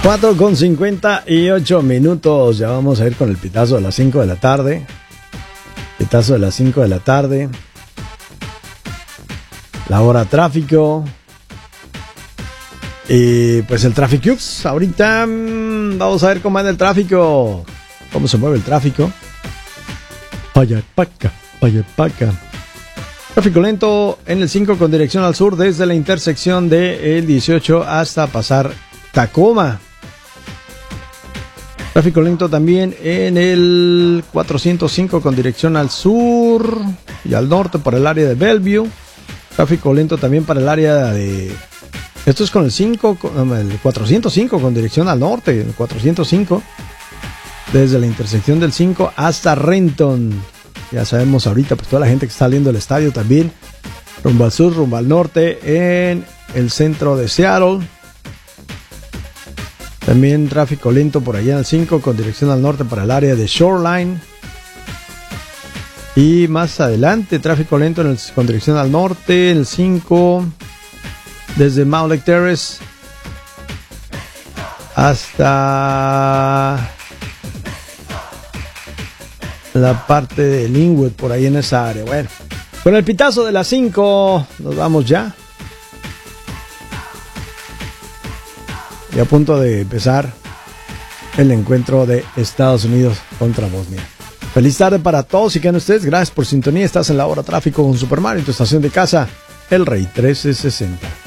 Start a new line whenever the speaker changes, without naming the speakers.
4:58. Ya vamos a ir con el pitazo de las 5 de la tarde. Pitazo de las 5 de la tarde. La hora tráfico. Y pues el Traffic Cubes. Ahorita vamos a ver cómo anda el tráfico. Cómo se mueve el tráfico. Payapaca. Tráfico lento en el 5 con dirección al sur desde la intersección del 18 hasta pasar Tacoma. Tráfico lento también en el 405 con dirección al sur y al norte por el área de Bellevue. Tráfico lento también para el área de... Esto es con el 405 con dirección al norte, el 405. Desde la intersección del 5 hasta Renton. Ya sabemos ahorita, pues toda la gente que está saliendo del estadio también. Rumbo al sur, rumbo al norte, en el centro de Seattle. También tráfico lento por allá en el 5 con dirección al norte para el área de Shoreline. Y más adelante, tráfico lento con dirección al norte, en el 5, desde Mount Lake Terrace hasta la parte de Linwood, por ahí en esa área. Bueno, con el pitazo de las 5 nos vamos ya. Y a punto de empezar el encuentro de Estados Unidos contra Bosnia. Feliz tarde para todos y que ustedes. Gracias por sintonía. Estás en la hora tráfico con Super Mario en tu estación de casa, El Rey 1360.